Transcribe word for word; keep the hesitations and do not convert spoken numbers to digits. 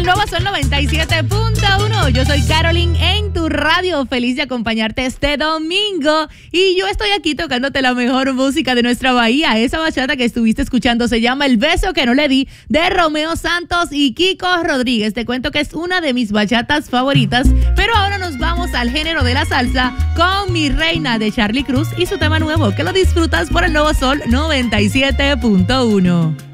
el nuevo Sol noventa y siete punto uno. Yo soy Caroline en tu radio. Feliz de acompañarte este domingo. Y yo estoy aquí tocándote la mejor música de nuestra bahía. Esa bachata que estuviste escuchando se llama El beso que no le di, de Romeo Santos y Kiko Rodríguez. Te cuento que es una de mis bachatas favoritas. Pero ahora nos vamos al género de la salsa con Mi Reina de Charly Cruz y su tema nuevo, que lo disfrutas por el nuevo Sol noventa y siete punto uno.